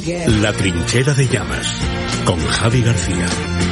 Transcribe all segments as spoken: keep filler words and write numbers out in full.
La trinchera de llamas, con Javi García.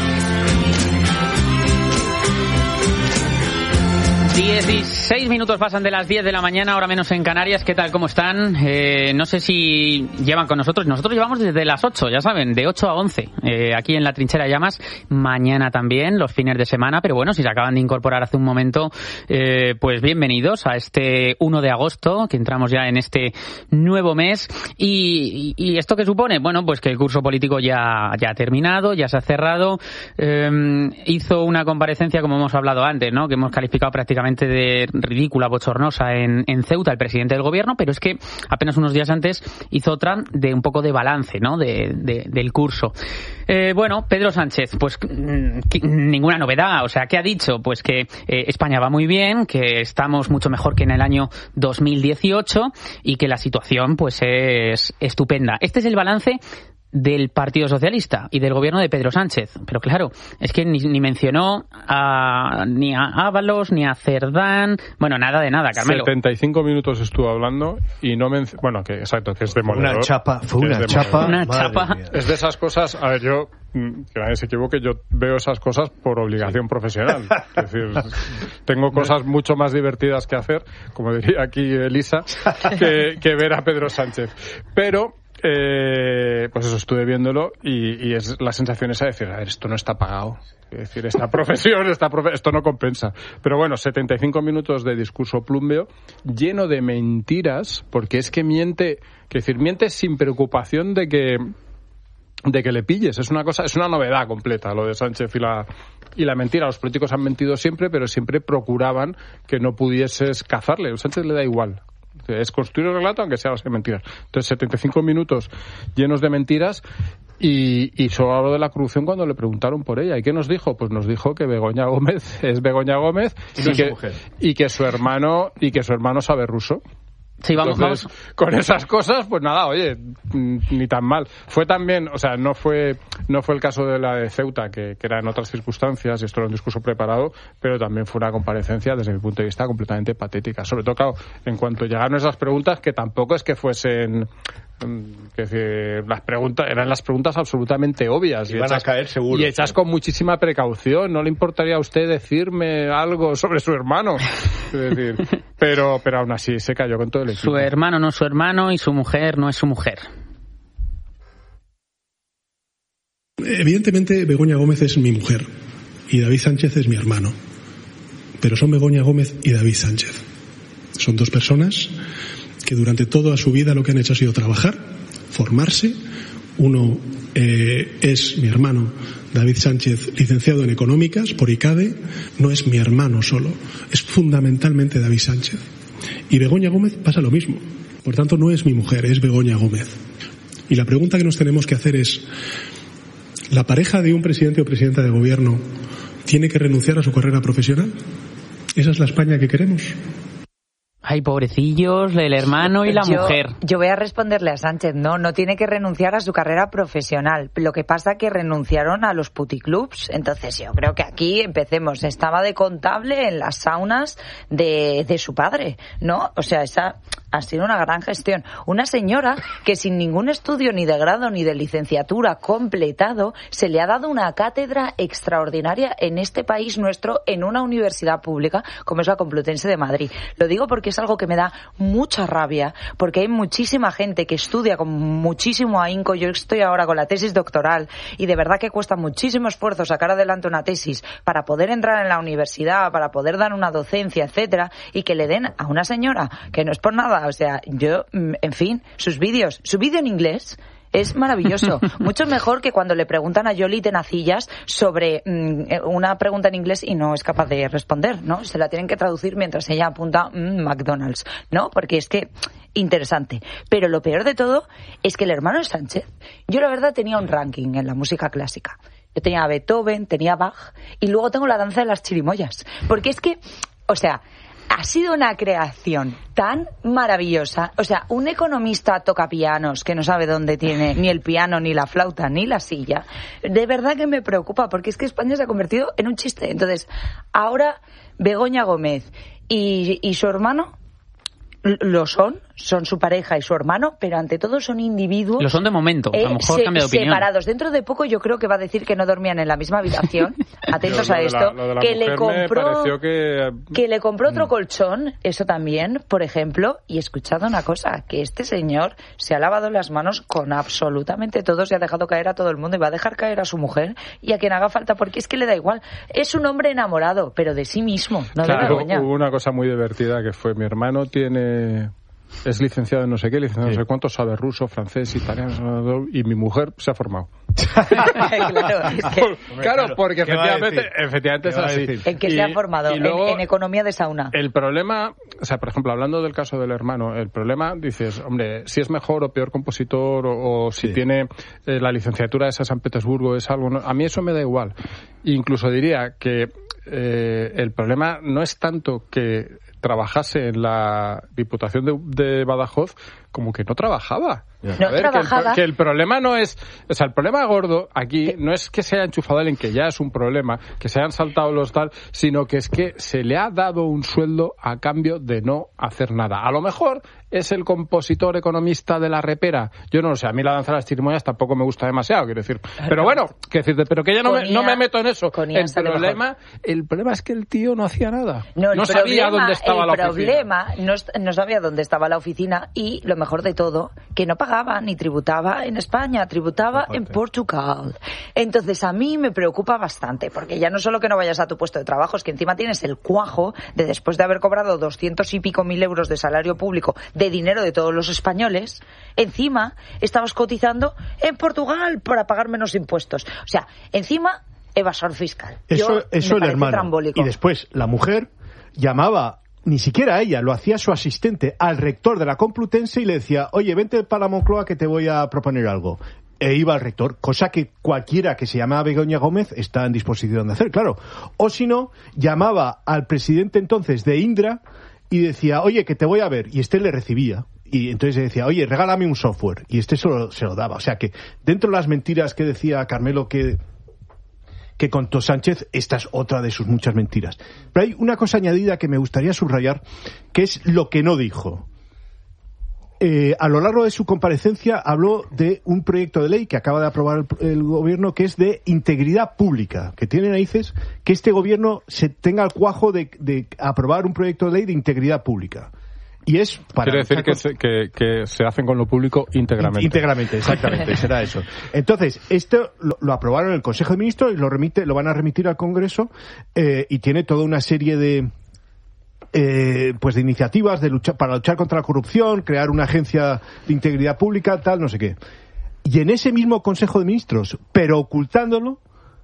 dieciséis minutos pasan de las diez de la mañana, ahora menos en Canarias. ¿Qué tal? ¿Cómo están? Eh, no sé si llevan con nosotros. Nosotros llevamos desde las ocho, ya saben, de ocho a once. Eh, aquí en la Trinchera de Llamas. Mañana también, los fines de semana. Pero bueno, si se acaban de incorporar hace un momento, eh, pues bienvenidos a este uno de agosto, que entramos ya en este nuevo mes. Y, y, y ¿esto qué supone? Bueno, pues que el curso político ya, ya ha terminado, ya se ha cerrado. Eh, hizo una comparecencia, como hemos hablado antes, ¿no? Que hemos calificado prácticamente de ridícula, bochornosa en, en Ceuta, el presidente del gobierno, pero es que apenas unos días antes hizo otra de un poco de balance, ¿no? de, de, del curso. Eh, bueno, Pedro Sánchez, pues ninguna novedad. O sea, ¿qué ha dicho? Pues que eh, España va muy bien, que estamos mucho mejor que en el año dos mil dieciocho y que la situación pues es estupenda. Este es el balance del Partido Socialista y del gobierno de Pedro Sánchez. Pero claro, es que ni, ni mencionó a, ni a Ábalos, ni a Cerdán, bueno, nada de nada, Carmelo. setenta y cinco minutos estuvo hablando y no mencionó, bueno, que exacto, que es demoledor. Una chapa, fue una chapa. Una chapa. Es de esas cosas, a ver, yo, que nadie se equivoque, yo veo esas cosas por obligación sí. profesional. Es decir, tengo cosas mucho más divertidas que hacer, como diría aquí Elisa, que, que ver a Pedro Sánchez. Pero Eh, pues eso, estuve viéndolo y, y es la sensación esa de decir, a ver, esto no está pagado. Es decir, esta profesión, esta profe- esto no compensa. Pero bueno, setenta y cinco minutos de discurso plúmbeo, lleno de mentiras, porque es que miente, que decir, miente sin preocupación de que de que le pilles. Es una cosa, es una novedad completa lo de Sánchez y la y la mentira. Los políticos han mentido siempre, pero siempre procuraban que no pudieses cazarle. A Sánchez le da igual. Es construir el relato aunque sea de mentiras. Entonces, setenta y cinco minutos llenos de mentiras y, y solo habló de la corrupción cuando le preguntaron por ella. ¿Y qué nos dijo? Pues nos dijo que Begoña Gómez es Begoña Gómez y, y, que, y que su hermano y que su hermano sabe ruso. Sí, vamos, Entonces, vamos. Con esas cosas, pues nada, oye, ni tan mal. Fue también, o sea, no fue no fue el caso de la de Ceuta, que, que era en otras circunstancias, y esto era un discurso preparado, pero también fue una comparecencia, desde mi punto de vista, completamente patética. Sobre todo, claro, en cuanto llegaron esas preguntas, que tampoco es que fuesen... Que decir, las preguntas eran las preguntas absolutamente obvias y, y van hechas, a caer seguro, y hechas sí. con muchísima precaución. No le importaría a usted decirme algo sobre su hermano, es decir, pero pero aún así se cayó con todo el equipo. Su hermano no es su hermano y su mujer no es su mujer. Evidentemente Begoña Gómez es mi mujer y David Sánchez es mi hermano, pero son Begoña Gómez y David Sánchez. Son dos personas que durante toda su vida lo que han hecho ha sido trabajar, formarse. Uno eh, es mi hermano David Sánchez, licenciado en Económicas por ICADE. No es mi hermano solo, es fundamentalmente David Sánchez. Y Begoña Gómez pasa lo mismo. Por tanto, no es mi mujer, es Begoña Gómez. Y la pregunta que nos tenemos que hacer es, ¿la pareja de un presidente o presidenta de gobierno tiene que renunciar a su carrera profesional? ¿Esa es la España que queremos? Ay, pobrecillos, el hermano y la yo, mujer. Yo voy a responderle a Sánchez, no, no tiene que renunciar a su carrera profesional. Lo que pasa es que renunciaron a los puticlubs. Entonces yo creo que aquí empecemos. Estaba de contable en las saunas de, de su padre, ¿no? O sea, esa ha sido una gran gestión. Una señora que sin ningún estudio ni de grado ni de licenciatura completado, se le ha dado una cátedra extraordinaria en este país nuestro, en una universidad pública como es la Complutense de Madrid. Lo digo porque es algo que me da mucha rabia, porque hay muchísima gente que estudia con muchísimo ahínco. Yo estoy ahora con la tesis doctoral y de verdad que cuesta muchísimo esfuerzo sacar adelante una tesis para poder entrar en la universidad, para poder dar una docencia, etcétera, y que le den a una señora que no es por nada. O sea, yo, en fin, sus vídeos, su vídeo en inglés es maravilloso. Mucho mejor que cuando le preguntan a Yoli Tenacillas sobre mmm, una pregunta en inglés y no es capaz de responder, ¿no? Se la tienen que traducir mientras ella apunta mmm, McDonald's, ¿no? Porque es que, interesante. Pero lo peor de todo es que el hermano de Sánchez, yo la verdad tenía un ranking en la música clásica. Yo tenía a Beethoven, tenía a Bach y luego tengo la danza de las chirimoyas. Porque es que, o sea... ha sido una creación tan maravillosa. O sea, un economista tocapianos que no sabe dónde tiene ni el piano, ni la flauta, ni la silla. De verdad que me preocupa, porque es que España se ha convertido en un chiste. Entonces, ahora Begoña Gómez y, y su hermano lo son, son su pareja y su hermano, pero ante todo son individuos. Lo son de momento, a lo eh, mejor se, cambia de opinión. Separados. Dentro de poco yo creo que va a decir que no dormían en la misma habitación. Atentos Yo, a lo de esto. la- lo de la que le mujer me compró pareció que- que le compró otro Mm. colchón, eso también, por ejemplo. Y escuchad una cosa, que este señor se ha lavado las manos con absolutamente todo, se ha dejado caer a todo el mundo y va a dejar caer a su mujer y a quien haga falta, porque es que le da igual. Es un hombre enamorado, pero de sí mismo, no de Claro, Begoña. hubo una cosa muy divertida que fue: mi hermano tiene es licenciado en no sé qué, licenciado en Sí. no sé cuánto, sabe ruso, francés, italiano, y mi mujer se ha formado. Claro, es que- Claro, porque ¿qué va a efectivamente, decir? efectivamente es ¿Qué va a así. decir? ¿En qué Y- se ha formado? y En- luego, en, economía de sauna. el problema, o sea, por ejemplo, hablando del caso del hermano, el problema, dices, hombre, si es mejor o peor compositor, o, o si Sí. tiene eh, la licenciatura esa de San Petersburgo, es algo, no- a mí eso me da igual. Incluso diría que eh, el problema no es tanto que trabajase en la Diputación de, de Badajoz como que no trabajaba. No A ver, que el, trabajaba. que el problema no es, o sea, el problema gordo aquí no es que se haya enchufado él, en que ya es un problema, que se hayan saltado los tal, sino que es que se le ha dado un sueldo a cambio de no hacer nada. A lo mejor es el compositor economista de la repera. Yo no lo sé, a mí la danza de las chirimoyas tampoco me gusta demasiado, quiero decir. Pero bueno, quiero decirte, pero que ya no me, no me meto en eso. Con I A El sale problema, el problema es que el tío no hacía nada. No, el sabía problema, dónde estaba el la oficina. problema no, est- no sabía dónde estaba la oficina y lo mejor de todo, que no pagaba ni tributaba en España, tributaba en Portugal. Entonces a mí me preocupa bastante, porque ya no solo que no vayas a tu puesto de trabajo, es que encima tienes el cuajo de, después de haber cobrado doscientos y pico mil euros de salario público, de dinero de todos los españoles, encima estabas cotizando en Portugal para pagar menos impuestos. O sea, encima evasor fiscal. Eso, Yo, eso me el parece hermano. trambólico. Y después la mujer llamaba, ni siquiera a ella, lo hacía su asistente, al rector de la Complutense y le decía, oye, vente para la Moncloa que te voy a proponer algo. E iba al rector, cosa que cualquiera que se llamaba Begoña Gómez está en disposición de hacer, claro. O si no, llamaba al presidente entonces de Indra y decía, oye, que te voy a ver, y este le recibía. Y entonces le decía, oye, regálame un software, y este se lo, se lo daba. O sea que dentro de las mentiras que decía Carmelo que... que contó Sánchez, esta es otra de sus muchas mentiras. Pero hay una cosa añadida que me gustaría subrayar, que es lo que no dijo. Eh, a lo largo de su comparecencia habló de un proyecto de ley que acaba de aprobar el, el gobierno, que es de integridad pública, que tiene narices que este gobierno se tenga el cuajo de, de aprobar un proyecto de ley de integridad pública. Y es para Quiere decir luchar que con- se, que, que se hacen con lo público íntegramente. Íntegramente, exactamente, será eso. Entonces, esto lo, lo aprobaron en el Consejo de Ministros y lo remite, lo van a remitir al Congreso, eh, y tiene toda una serie de eh, pues de iniciativas de lucha, para luchar contra la corrupción, crear una agencia de integridad pública, tal, no sé qué. Y en ese mismo Consejo de Ministros, pero ocultándolo,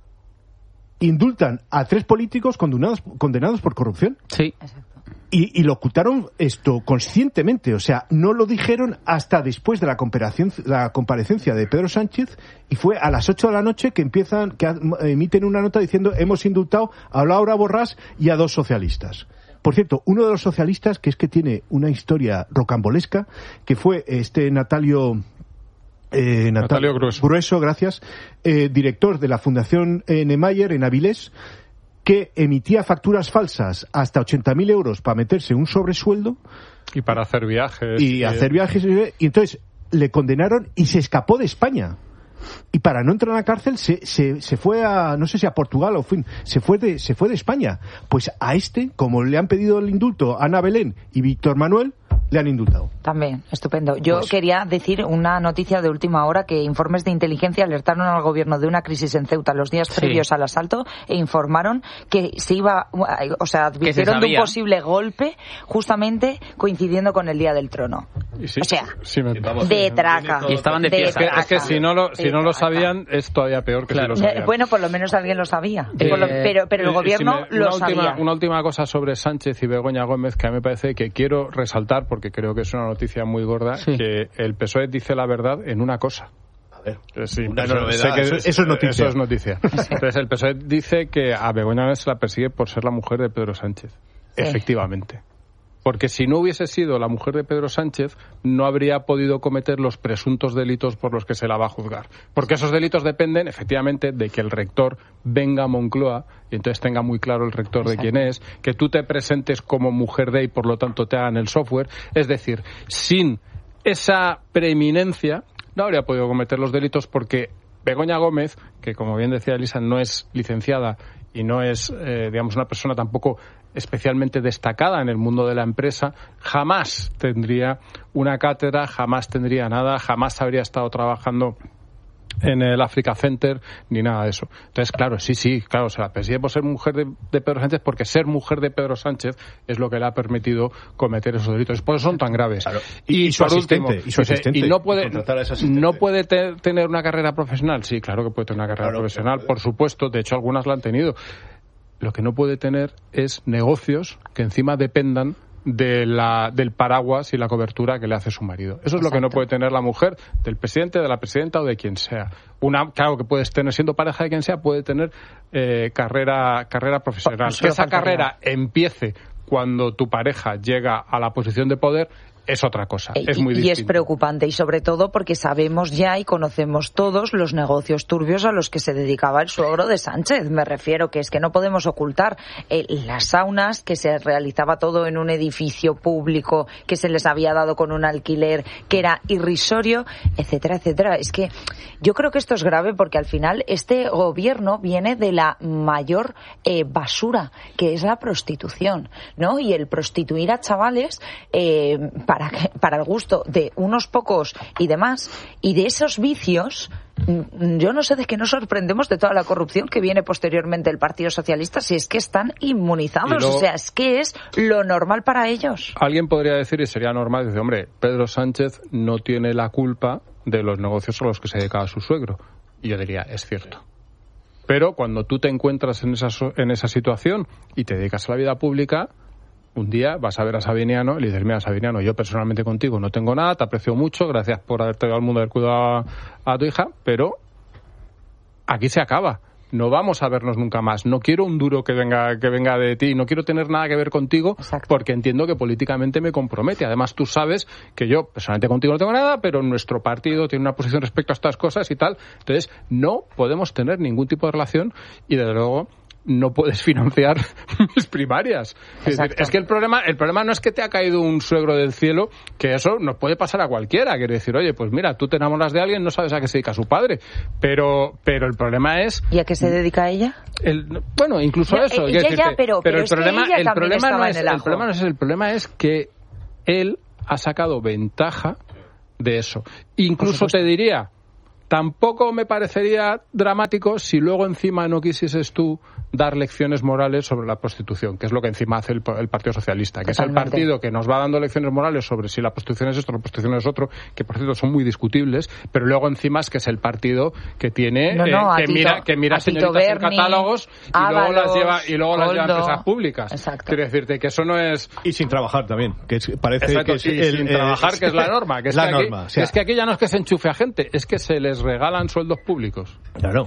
indultan a tres políticos condenados, condenados por corrupción. Sí. Y, y lo ocultaron esto conscientemente, o sea, no lo dijeron hasta después de la comparecencia, la comparecencia de Pedro Sánchez, y fue a las ocho de la noche que empiezan, que emiten una nota diciendo hemos indultado a Laura Borràs y a dos socialistas. Por cierto, uno de los socialistas, que es que tiene una historia rocambolesca, que fue este Natalio... Eh, Natal- Natalio Grueso. Grueso, gracias, eh, director de la Fundación eh, Niemeyer en Avilés, que emitía facturas falsas hasta ochenta mil euros para meterse un sobresueldo Y para hacer viajes. y hacer viajes. Y entonces le condenaron y se escapó de España. Y para no entrar a la cárcel se, se, se fue a, no sé si a Portugal o fin, se fue de, se fue de España. Pues a este, como le han pedido el indulto a Ana Belén y Víctor Manuel, le han indultado. También, estupendo. Yo Pues- quería decir una noticia de última hora, que informes de inteligencia alertaron al gobierno de una crisis en Ceuta los días Sí. previos al asalto e informaron que se iba, o sea, advirtieron de un sabía. posible golpe justamente coincidiendo con el Día del Trono. Y sí, o sea, sí me- de traca. Y estaban de De fiesta. Es que, es que traca. si no lo, si De no lo traca. sabían, es todavía peor que Claro. si lo sabían. Eh, Bueno, por lo menos alguien lo sabía. Eh, Por lo- pero, pero el Eh, gobierno si me- lo una última, sabía. una última cosa sobre Sánchez y Begoña Gómez, que a mí me parece que quiero resaltar, porque creo que es una noticia muy gorda, Sí. que el P S O E dice la verdad en una cosa. A ver. Eh, Sí, Una eso- novedad, sé que eso- eso es noticia. Eso es noticia. Entonces el P S O E dice que a Begoña Gómez se la persigue por ser la mujer de Pedro Sánchez. Sí. Efectivamente. Porque si no hubiese sido la mujer de Pedro Sánchez, no habría podido cometer los presuntos delitos por los que se la va a juzgar. Porque esos delitos dependen, efectivamente, de que el rector venga a Moncloa, y entonces tenga muy claro el rector Exacto. de quién es, que tú te presentes como mujer de y por lo tanto te hagan el software. Es decir, sin esa preeminencia no habría podido cometer los delitos, porque Begoña Gómez, que como bien decía Elisa, no es licenciada y no es, eh, digamos, una persona tampoco especialmente destacada en el mundo de la empresa, jamás tendría una cátedra, jamás tendría nada, jamás habría estado trabajando en el Africa Center, ni nada de eso. Entonces, claro, sí, sí, claro, se la persigue por ser mujer de, de Pedro Sánchez, porque ser mujer de Pedro Sánchez es lo que le ha permitido cometer esos delitos. Por eso son tan graves. Claro. Y, y, su asistente, último, y su asistente. Y no puede, no puede te, tener una carrera profesional. Sí, claro que puede tener una carrera claro, profesional, claro. por supuesto. De hecho, algunas la han tenido. Lo que no puede tener es negocios que encima dependan de la, del paraguas y la cobertura que le hace su marido. Eso es Exacto. lo que no puede tener la mujer del presidente, de la presidenta o de quien sea. Una, claro que puedes tener, siendo pareja de quien sea, puede tener eh, carrera, carrera profesional. Pues que esa faltaría. carrera empiece cuando tu pareja llega a la posición de poder es otra cosa, es muy distinto. Y es preocupante, y sobre todo porque sabemos ya y conocemos todos los negocios turbios a los que se dedicaba el suegro de Sánchez. Me refiero que es que no podemos ocultar eh, las saunas, que se realizaba todo en un edificio público, que se les había dado con un alquiler que era irrisorio, etcétera, etcétera. Es que yo creo que esto es grave porque al final este gobierno viene de la mayor eh, basura, que es la prostitución, ¿no? Y el prostituir a chavales eh, para Para, para el gusto de unos pocos y demás, y de esos vicios, yo no sé de qué nos sorprendemos de toda la corrupción que viene posteriormente del Partido Socialista, si es que están inmunizados, luego, o sea, es que es lo normal para ellos. Alguien podría decir, y sería normal, dice, hombre, Pedro Sánchez no tiene la culpa de los negocios a los que se dedicaba su suegro. Y yo diría, es cierto. Pero cuando tú te encuentras en esa, en esa situación y te dedicas a la vida pública, un día vas a ver a Sabiniano y le dices, mira, Sabiniano, yo personalmente contigo no tengo nada, te aprecio mucho, gracias por haber traído al mundo, haber cuidado a, a tu hija, pero aquí se acaba. No vamos a vernos nunca más. No quiero un duro que venga que venga de ti, no quiero tener nada que ver contigo. Exacto. Porque entiendo que políticamente me compromete. Además, tú sabes que yo personalmente contigo no tengo nada, pero nuestro partido tiene una posición respecto a estas cosas y tal. Entonces, no podemos tener ningún tipo de relación y, desde luego, no puedes financiar mis primarias. Es, decir, es que el problema el problema no es que te ha caído un suegro del cielo, que eso nos puede pasar a cualquiera. Quiere decir, oye, pues mira, tú te enamoras de alguien, no sabes a qué se dedica su padre. Pero pero el problema es... ¿Y a qué se dedica ella? El, bueno, incluso ya, eso. Ella, decirte, ya, pero, pero, pero el es problema, que ella el problema no es el, el problema no es el problema es que él ha sacado ventaja de eso. Incluso te diría, tampoco me parecería dramático si luego encima no quisieses tú dar lecciones morales sobre la prostitución, que es lo que encima hace el, el Partido Socialista, que Totalmente. Es el partido que nos va dando lecciones morales sobre si la prostitución es esto o la prostitución es otro, que por cierto son muy discutibles, pero luego encima es que es el partido que tiene no, no, eh, que, Tito, mira, que mira señoritas Berni, en catálogos y Ábalos, luego las lleva y luego Goldo, las lleva a empresas públicas. Exacto. Quiero decirte que eso no es... Y sin trabajar también, que es, parece Exacto, que es sí, el, sin eh, trabajar, que es la norma, que es, la que, norma, aquí, o sea, es que aquí ya no es que se enchufe a gente, es que se les regalan sueldos públicos. Claro.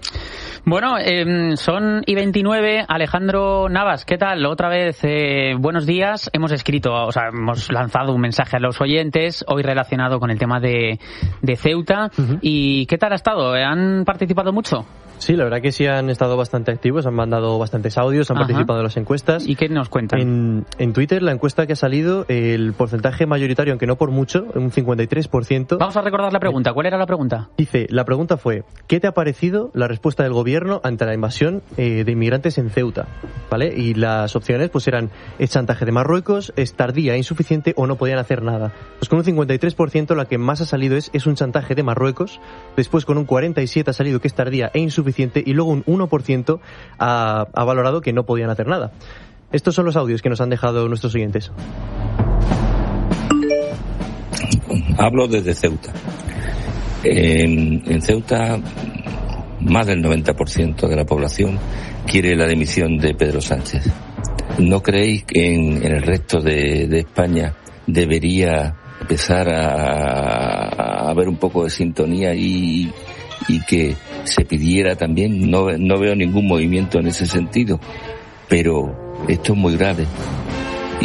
Bueno, eh, son y veintinueve. Alejandro Navas, ¿qué tal? Otra vez, eh, buenos días. Hemos escrito, o sea, hemos lanzado un mensaje a los oyentes, hoy relacionado con el tema de, de Ceuta. Uh-huh. ¿Y qué tal ha estado? ¿Han participado mucho? Sí, la verdad que sí han estado bastante activos, han mandado bastantes audios, han Ajá. participado en las encuestas. ¿Y qué nos cuentan? En, en Twitter, la encuesta que ha salido, el porcentaje mayoritario, aunque no por mucho, un cincuenta y tres por ciento. Vamos a recordar la pregunta. ¿Cuál era la pregunta? Dice, la pregunta fue, ¿qué te ha parecido la respuesta del gobierno ante la invasión eh, de inmigrantes en Ceuta? ¿Vale? Y las opciones pues eran, es chantaje de Marruecos, es tardía, insuficiente o no podían hacer nada. Pues con un cincuenta y tres por ciento la que más ha salido es, es un chantaje de Marruecos, después con un cuarenta y siete por ciento ha salido que es tardía e insuficiente, y luego un uno por ciento ha, ha valorado que no podían hacer nada. Estos son los audios que nos han dejado nuestros oyentes. Hablo desde Ceuta. En, en Ceuta, más del noventa por ciento de la población quiere la dimisión de Pedro Sánchez. ¿No creéis que en, en el resto de, de España debería empezar a, a haber un poco de sintonía y, y que se pidiera también? No, no veo ningún movimiento en ese sentido, pero esto es muy grave y,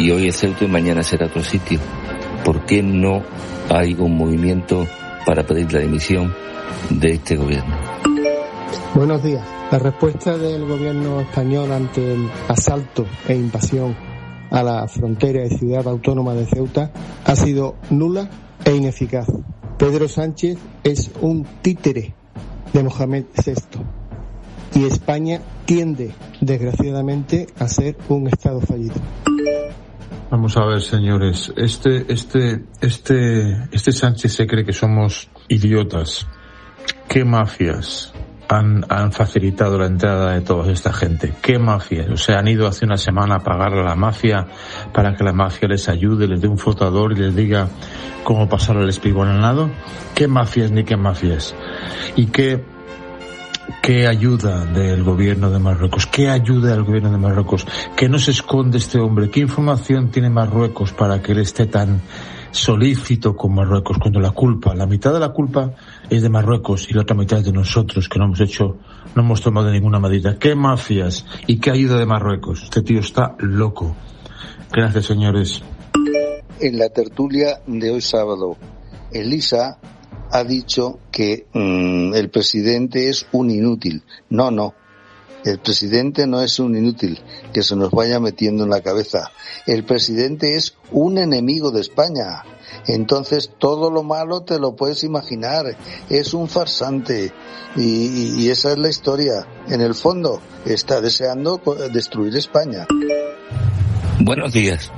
y hoy es Ceuta y mañana será otro sitio. ¿Por qué no hay un movimiento para pedir la dimisión de este gobierno? Buenos días. La respuesta del gobierno español ante el asalto e invasión a la frontera y ciudad autónoma de Ceuta ha sido nula e ineficaz. Pedro Sánchez es un títere de Mohamed sexto y España tiende, desgraciadamente, a ser un Estado fallido. Vamos a ver, señores, este, este, este, este Sánchez se cree que somos idiotas. ¿Qué mafias han, han facilitado la entrada de toda esta gente? ¿Qué mafias? O sea, han ido hace una semana a pagar a la mafia para que la mafia les ayude, les dé un flotador y les diga cómo pasar el espigón al nado. ¿Qué mafias ni qué mafias? ¿Y qué, qué ayuda del gobierno de Marruecos? ¿Qué ayuda del gobierno de Marruecos? ¿Qué nos esconde este hombre? ¿Qué información tiene Marruecos para que él esté tan solícito con Marruecos, cuando la culpa, la mitad de la culpa es de Marruecos y la otra mitad es de nosotros, que no hemos hecho, no hemos tomado ninguna medida? ¿Qué mafias y qué ayuda de Marruecos? Este tío está loco. Gracias, señores. En la tertulia de hoy sábado, Elisa ha dicho que mmm, el presidente es un inútil. No, no. El presidente no es un inútil, que se nos vaya metiendo en la cabeza. El presidente es un enemigo de España. Entonces todo lo malo te lo puedes imaginar. Es un farsante. Y, y esa es la historia. En el fondo está deseando destruir España. Buenos días.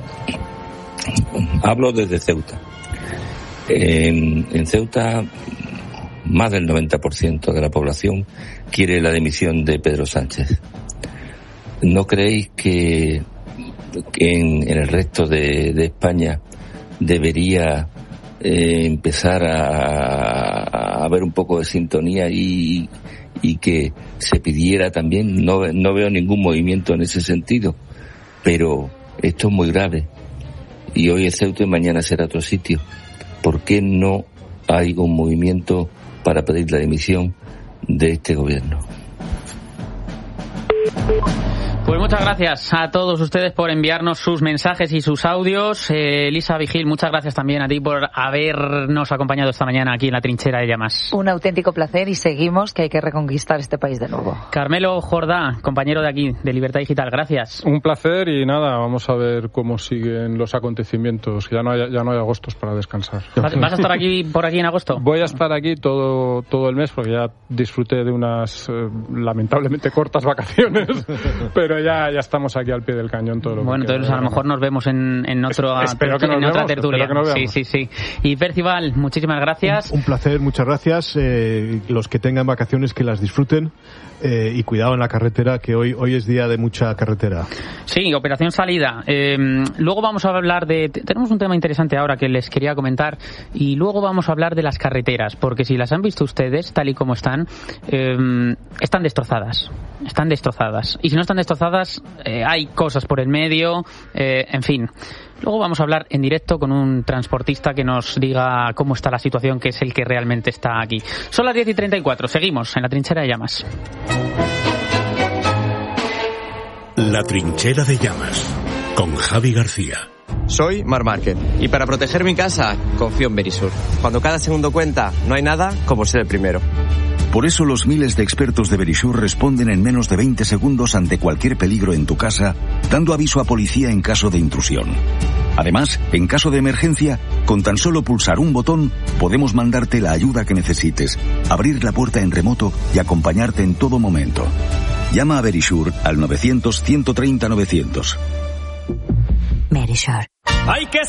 Hablo desde Ceuta. En, en Ceuta, más del noventa por ciento de la población quiere la dimisión de Pedro Sánchez. ¿No creéis que, que en, en el resto de, de España debería eh, empezar a, a haber un poco de sintonía y, y que se pidiera también? No, no veo ningún movimiento en ese sentido, pero esto es muy grave. Y hoy es Ceuta y mañana será otro sitio. ¿Por qué no hay un movimiento para pedir la dimisión de este gobierno? Pues muchas gracias a todos ustedes por enviarnos sus mensajes y sus audios. Eh, Elisa Vigil, muchas gracias también a ti por habernos acompañado esta mañana aquí en la Trinchera de Llamas. Un auténtico placer y seguimos, que hay que reconquistar este país de nuevo. Carmelo Jordá, compañero de aquí, de Libertad Digital, gracias. Un placer y nada, vamos a ver cómo siguen los acontecimientos. Ya no hay, ya no hay agostos para descansar. ¿Vas, vas a estar aquí por aquí en agosto? Voy a estar aquí todo, todo el mes porque ya disfruté de unas eh, lamentablemente cortas vacaciones, pero ya, ya estamos aquí al pie del cañón todo lo Bueno, que entonces a lo mejor nos vemos en, en, otro, es, espero que nos en vemos, otra tertulia. Espero que nos veamos. Sí, sí, sí. Y Percival, muchísimas gracias. Un, un placer, muchas gracias. Eh, los que tengan vacaciones, que las disfruten. Eh, y cuidado en la carretera, que hoy hoy es día de mucha carretera. Sí, operación salida. Eh, luego vamos a hablar de... Tenemos un tema interesante ahora que les quería comentar, y luego vamos a hablar de las carreteras, porque si las han visto ustedes, tal y como están, eh, están destrozadas. Están destrozadas. Y si no están destrozadas, eh, hay cosas por el medio, eh, en fin. Luego vamos a hablar en directo con un transportista que nos diga cómo está la situación, que es el que realmente está aquí. Son las diez y treinta y cuatro. Seguimos en la Trinchera de Llamas. La Trinchera de Llamas, con Javi García. Soy Mar Márquez y para proteger mi casa confío en Verisur. Cuando cada segundo cuenta, no hay nada como ser el primero. Por eso los miles de expertos de Verisur responden en menos de veinte segundos ante cualquier peligro en tu casa, dando aviso a policía en caso de intrusión. Además, en caso de emergencia, con tan solo pulsar un botón, podemos mandarte la ayuda que necesites, abrir la puerta en remoto y acompañarte en todo momento. Llama a Verisur al novecientos, ciento treinta, novecientos. Verisur. Hay que